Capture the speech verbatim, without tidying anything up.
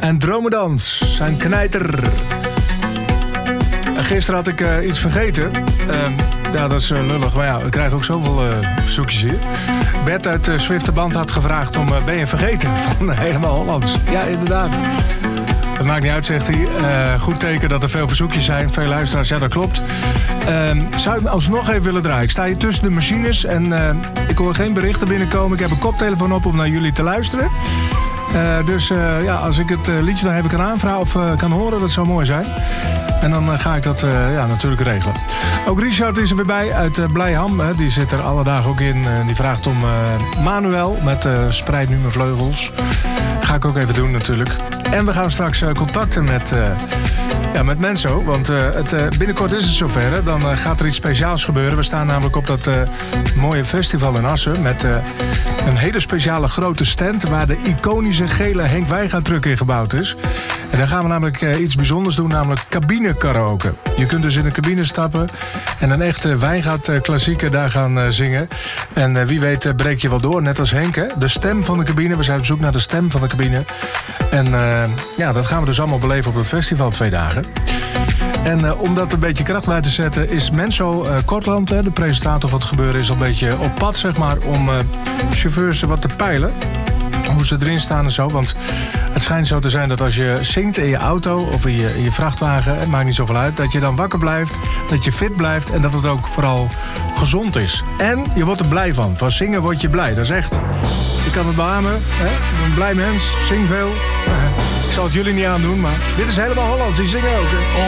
en Dromedans zijn knijter. Gisteren had ik uh, iets vergeten. Uh, ja, dat is uh, lullig. Maar ja, we krijgen ook zoveel uh, verzoekjes hier. Bert uit uh, Zwifterband had gevraagd om... Uh, ben je vergeten van uh, Helemaal Hollands? Ja, inderdaad. Het maakt niet uit, zegt hij. Uh, goed teken dat er veel verzoekjes zijn. Veel luisteraars, ja, dat klopt. Uh, zou je hem alsnog even willen draaien? Ik sta hier tussen de machines en uh, ik hoor geen berichten binnenkomen. Ik heb een koptelefoon op om naar jullie te luisteren. Uh, dus uh, ja, als ik het uh, liedje dan even kan aanvragen of uh, kan horen, dat zou mooi zijn. En dan uh, ga ik dat uh, ja, natuurlijk regelen. Ook Richard is er weer bij uit uh, Blijham. Hè. Die zit er alle dagen ook in. Uh, die vraagt om uh, Manuel met uh, Spreid nu mijn vleugels. Ga ik ook even doen natuurlijk. En we gaan straks uh, contacten met, uh, ja, met Menso. Want uh, het, uh, binnenkort is het zover. Hè. Dan uh, gaat er iets speciaals gebeuren. We staan namelijk op dat uh, mooie festival in Assen. Met uh, een hele speciale grote stand waar de iconische gele Henk Wijngaard truck in gebouwd is. En daar gaan we namelijk uh, iets bijzonders doen, namelijk cabine karaoke. Je kunt dus in de cabine stappen en een echte Wijngaard uh, klassieker daar gaan uh, zingen. En uh, wie weet uh, breek je wel door, net als Henk. Hè? De stem van de cabine, we zijn op zoek naar de stem van de cabine. En uh, ja, dat gaan we dus allemaal beleven op een festival twee dagen. En uh, om dat een beetje kracht bij te zetten is Menso uh, Kortland, hè, de presentator van het gebeuren, is al een beetje op pad, zeg maar, om uh, chauffeurs wat te peilen. Hoe ze erin staan en zo. Want het schijnt zo te zijn dat als je zingt in je auto of in je, in je vrachtwagen, het maakt niet zoveel uit, dat je dan wakker blijft, dat je fit blijft en dat het ook vooral gezond is. En je wordt er blij van. Van zingen word je blij. Dat is echt. Ik kan het beamen. Hè? Een blij mens. Zing veel. Ik zal het jullie niet aandoen, maar dit is Helemaal Hollands. Die zingen ook. Hè?